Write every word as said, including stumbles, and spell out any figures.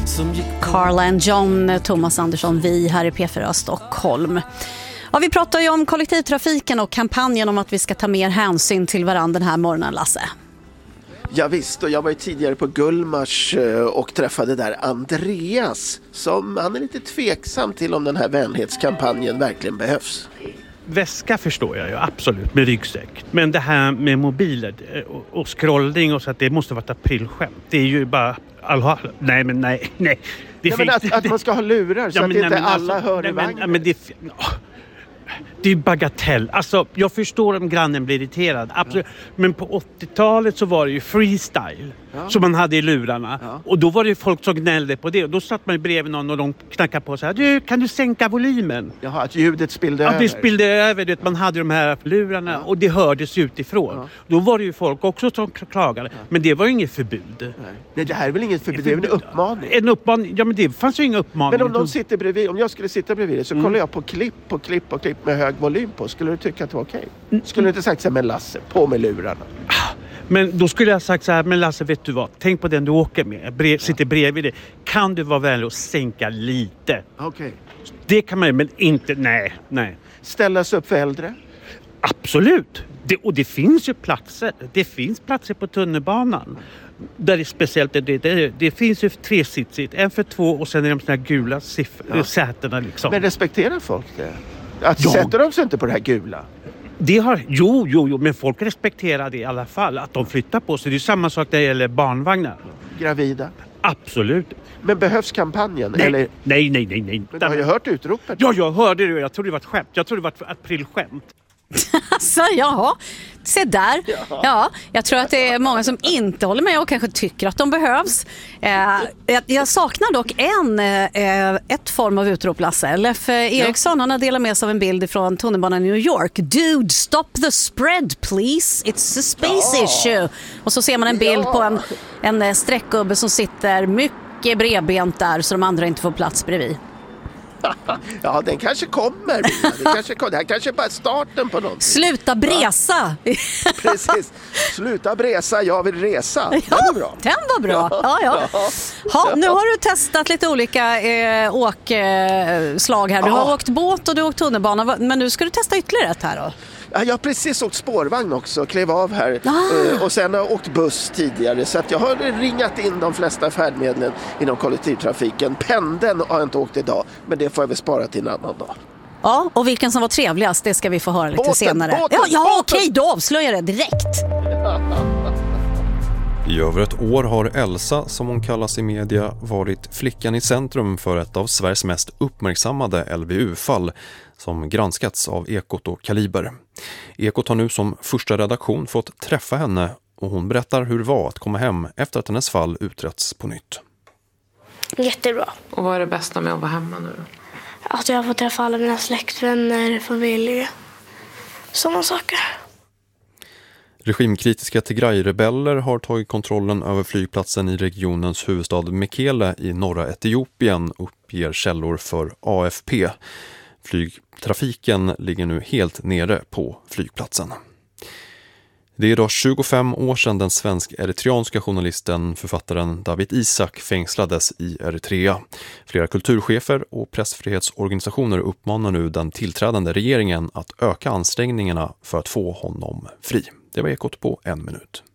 Carl and John, Thomas Andersson, vi här i P fyra Stockholm. Ja, vi pratar ju om kollektivtrafiken och kampanjen om att vi ska ta mer hänsyn till varandra den här morgonen, Lasse. Ja visst, och jag var ju tidigare på Gullmars och träffade där Andreas som han är lite tveksam till om den här vänlighetskampanjen verkligen behövs. Väska förstår jag ju, absolut, med ryggsäck. Men det här med mobiler och scrollning och så att det måste vara ett aprilskämt. Det är ju bara... Alla, nej, men nej, nej. Det ja, men att, att man ska ha lurar så ja, men, att inte nej, alla alltså, hör nej, i vagnen. Men, men det, det är bagatell. Alltså, jag förstår om grannen blir irriterad. Absolut. Ja. Men på åttiotalet så var det ju freestyle. Ja. Som man hade i lurarna. Ja. Och då var det folk som gnällde på det. Och då satt man bredvid någon och de knackade på så här. Du, kan du sänka volymen? Jaha, att ljudet spillde ja, över. Ja, det spillde över. Det, man hade de här lurarna ja. Och det hördes utifrån. Ja. Då var det ju folk också som klagade. Ja. Men det var ju inget förbud. Nej. Nej, det här är väl inget förbud. Det är en uppmaning. En uppmaning? Ja, men det fanns ju inga uppmaning. Men om de sitter bredvid, om jag skulle sitta bredvid det så mm. kollar jag på klipp på klipp på klipp med hög volym på. Skulle du tycka att det var okej? Okay? Skulle du inte sagt så här med Lasse, på med lurarna? Men då skulle jag sagt så här, men Lasse, vet du vad? Tänk på den du åker med, brev, sitter bredvid dig. Kan du vara vänlig och sänka lite? Okej. Okay. Det kan man ju, men inte, nej, nej. Ställas upp för äldre? Absolut. Det, och det finns ju platser. Det finns platser på tunnelbanan. Där det är speciellt, det, det, det finns ju tresitsigt. En för två och sen är de såna här gula siff- ja. sätena liksom. Men respekterar folk det? Att ja. Sätter de sig inte på det här gula? Det har, jo, jo, jo, men folk respekterar det i alla fall. Att de flyttar på sig. Det är samma sak när det gäller barnvagnar. Gravida? Absolut. Men behövs kampanjen? Nej, eller? nej, nej, nej, nej. Men du har ju hört utropet. Ja, jag hörde det. Jag trodde det var ett skämt. Jag trodde det var ett aprilskämt. Alltså, jaha. Se där. Ja. ja, jag tror att det är många som inte håller med och kanske tycker att de behövs. Eh, jag, jag saknar dock en eh, ett form av utrop, Lasse. Leif Eriksson, ja. Han har delat med sig av en bild från tunnelbanan i New York. Dude, stop the spread please. It's a space ja. issue. Och så ser man en bild ja. på en, en sträckgubbe som sitter mycket bredbent där så de andra inte får plats bredvid. Ja, den kanske kommer. Det kanske kommer. Det här kanske bara är starten på något. Sluta bresa. Ja. Precis. Sluta bresa, jag vill resa. Ja, den var bra. Den var bra. Ja, ja. Ja. Ha, nu har du testat lite olika eh, åkslag här. Du har ja. åkt båt och du har åkt tunnelbana. Men nu ska du testa ytterligare ett här då. Ja, jag har precis åkt spårvagn också, klev av här ah. och sen har jag åkt buss tidigare så att jag har ringat in de flesta färdmedlen inom kollektivtrafiken. Pendeln har jag inte åkt idag, men det får jag väl spara till en annan dag. Ja, och vilken som var trevligast, det ska vi få höra lite båten, senare. Båten, ja, ja båten. okej, då avslöjar jag det direkt. I över ett år har Elsa, som hon kallas i media, varit flickan i centrum för ett av Sveriges mest uppmärksammade L V U-fall som granskats av Ekot och Kaliber. Ekot har nu som första redaktion fått träffa henne och hon berättar hur det var att komma hem efter att hennes fall utretts på nytt. Jättebra. Och vad är det bästa med att vara hemma nu då? Att jag får träffa alla mina släktvänner, familj, sådana saker. Regimkritiska Tigray-rebeller har tagit kontrollen över flygplatsen i regionens huvudstad Mekele i norra Etiopien, uppger källor för A F P. Flygtrafiken ligger nu helt nere på flygplatsen. Det är idag tjugofem år sedan den svensk-eritreanska journalisten, författaren David Isak fängslades i Eritrea. Flera kulturchefer och pressfrihetsorganisationer uppmanar nu den tillträdande regeringen att öka ansträngningarna för att få honom fri. Det var Ekot på en minut.